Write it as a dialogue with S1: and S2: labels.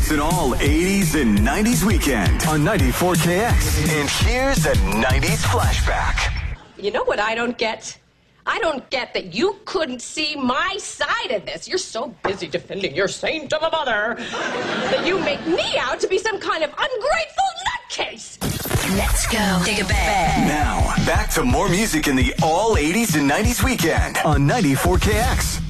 S1: It's an all 80s and 90s weekend on 94KX. And here's a 90s flashback.
S2: You know what I don't get? I don't get that you couldn't see my side of this. You're so busy defending your saint of a mother that you make me out to be some kind of ungrateful nutcase.
S3: Let's go. Take a bet.
S1: Now, back to more music in the all 80s and 90s weekend on 94KX.